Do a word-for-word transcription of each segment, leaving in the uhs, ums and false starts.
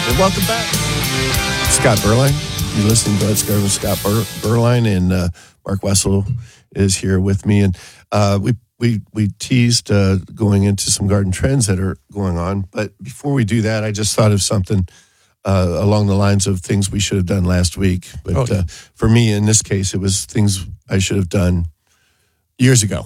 And welcome back. Scott Berline. You listen to Let's Garden with Scott Ber- Berline, and uh, Mark Wessel is here with me. And uh, we we we teased uh, going into some garden trends that are going on. But before we do that, I just thought of something uh, along the lines of things we should have done last week. But oh, yeah. uh, for me, in this case, it was things I should have done years ago.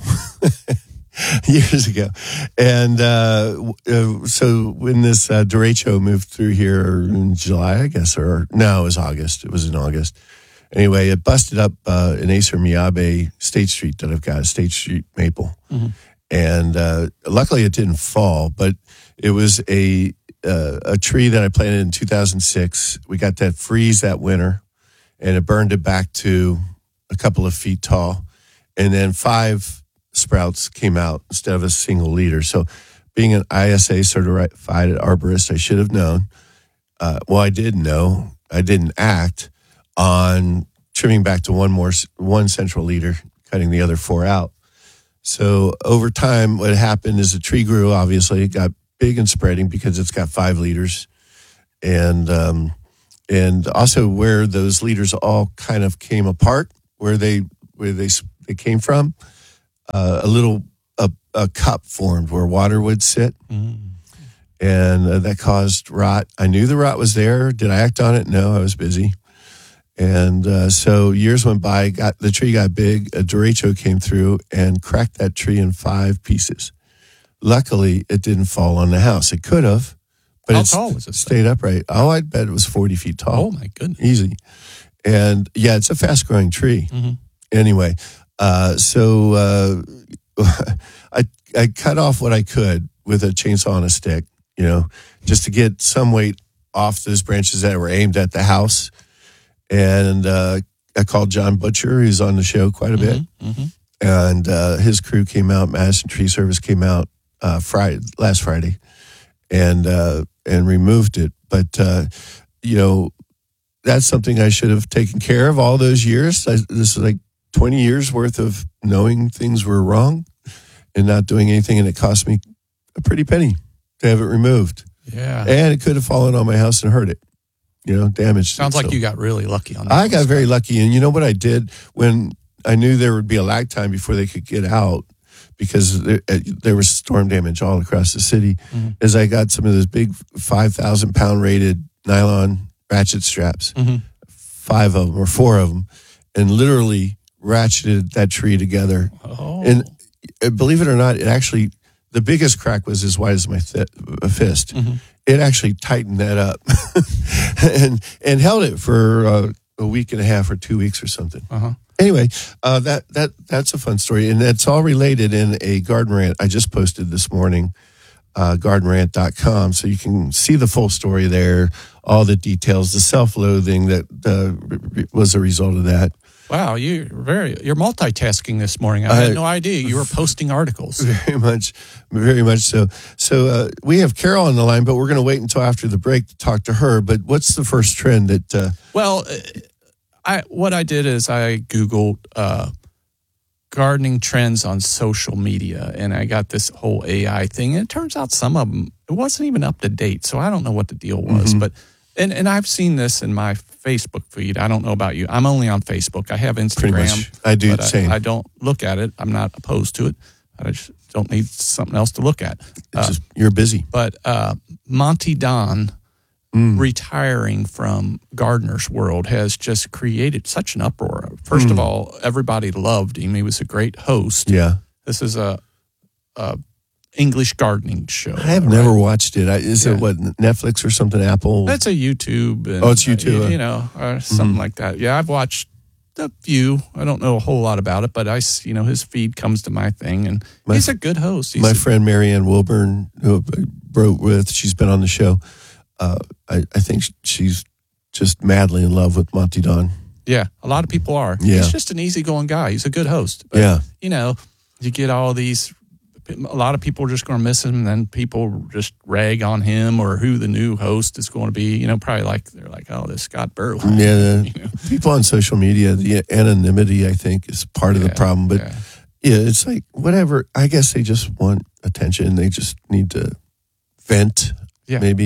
years ago. And uh, uh, so when this uh, derecho moved through here in July, I guess, or no, it was August. It was in August. Anyway, it busted up uh, an Acer Miyabe State Street that I've got, a State Street maple. Mm-hmm. And uh, luckily it didn't fall, but it was a uh, a tree that I planted in two thousand six. We got that freeze that winter, and it burned it back to a couple of feet tall. And then five sprouts came out instead of a single leader. So being an I S A certified arborist, I should have known. Uh, well, I did know. I didn't act on trimming back to one more, one central leader, cutting the other four out. So over time, what happened is the tree grew, obviously. It got big and spreading because it's got five leaders. And um, and also where those leaders all kind of came apart, where they where they, they came from, uh, a little a, a cup formed where water would sit. Mm. And uh, that caused rot. I knew the rot was there. Did I act on it? No, I was busy. And uh, so years went by, got the tree got big, a derecho came through and cracked that tree in five pieces. Luckily, it didn't fall on the house. It could have, but How it tall was it stayed upright. Oh, I bet it was forty feet tall. Oh, my goodness. Easy. And yeah, it's a fast-growing tree. Mm-hmm. Anyway, uh, so uh, I, I cut off what I could with a chainsaw and a stick, you know, just to get some weight off those branches that were aimed at the house. And uh, I called John Butcher, who's on the show quite a bit. Mm-hmm, mm-hmm. And uh, his crew came out, Madison Tree Service came out uh, Friday, last Friday, and uh, and removed it. But, uh, you know, that's something I should have taken care of all those years. I, this is like twenty years worth of knowing things were wrong and not doing anything. And it cost me a pretty penny to have it removed. Yeah. And it could have fallen on my house and hurt it. You know, damaged. Sounds it, like so. you got really lucky on that. I got very lucky. And you know what I did when I knew there would be a lag time before they could get out, because there, there was storm damage all across the city, mm-hmm. is I got some of those big five thousand pound rated nylon ratchet straps, mm-hmm. five of them or four of them, and literally ratcheted that tree together. Oh. And believe it or not, it actually, the biggest crack was as wide as my th- fist. Mm-hmm. It actually tightened that up and and held it for uh, a week and a half or two weeks or something. Uh-huh. Anyway, uh, that that that's a fun story, and it's all related in a garden rant I just posted this morning, uh, garden rant dot com, so you can see the full story there, all the details, the self-loathing that uh, was a result of that. Wow, you're very you're multitasking this morning. I had uh, no idea you were posting articles. Very much, very much so. So uh, we have Carol on the line, but we're going to wait until after the break to talk to her. But what's the first trend that? Uh, well, I what I did is I Googled uh, gardening trends on social media, and I got this whole A I thing. And it turns out some of them it wasn't even up to date, so I don't know what the deal was, mm-hmm. but. And and I've seen this in my Facebook feed. I don't know about you. I'm only on Facebook. I have Instagram. I do the the same. I, I don't look at it. I'm not opposed to it. I just don't need something else to look at. It's uh, just, you're busy. But uh, Monty Don mm. retiring from Gardener's World has just created such an uproar. First mm. of all, everybody loved him. He was a great host. Yeah. This is a... a English gardening show. I have right? never watched it. I, is yeah. it what, Netflix or something? Apple? That's a YouTube. And, oh, it's YouTube. Uh, you know, or something mm-hmm. like that. Yeah, I've watched a few. I don't know a whole lot about it, but I, you know, his feed comes to my thing, and my, he's a good host. He's my a, friend Marianne Wilburn, who I wrote with, she's been on the show. Uh, I, I think she's just madly in love with Monty Don. Yeah, a lot of people are. Yeah. He's just an easygoing guy. He's a good host. But, yeah. You know, you get all these... A lot of people are just going to miss him, and then people just rag on him or who the new host is going to be. You know, probably like they're like, "Oh, this Scott Berline." Yeah, you know? People on social media, the anonymity, I think, is part of yeah, the problem. But yeah. yeah, it's like whatever. I guess they just want attention. They just need to vent, yeah. maybe.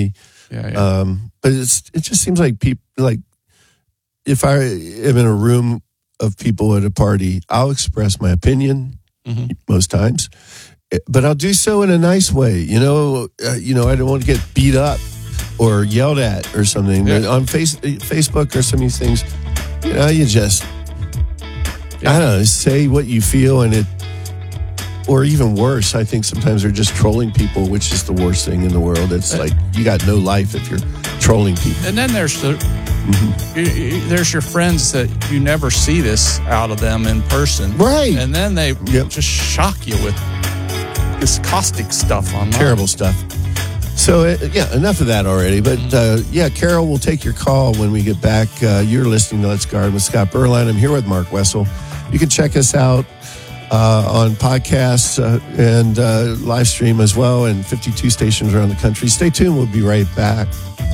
Yeah, yeah. Um, but it's it just seems like people like if I am in a room of people at a party, I'll express my opinion Mhm. most times, but I'll do so in a nice way. You know, uh, you know, I don't want to get beat up or yelled at or something. Yeah. But on face, Facebook or some of these things, you know, you just Yeah. I don't know, say what you feel, and it. Or even worse, I think sometimes they're just trolling people, which is the worst thing in the world. It's like you got no life if you're trolling people. And then there's the you- you- there's your friends that you never see this out of them in person, Right. And then they Yep. just shock you with this caustic stuff online. Terrible stuff. So, uh, yeah, enough of that already. But, uh, yeah, Carol will take your call when we get back. Uh, you're listening to Let's Garden with Scott Berline. I'm here with Mark Wessel. You can check us out uh, on podcasts uh, and uh, live stream as well, and fifty-two stations around the country. Stay tuned. We'll be right back.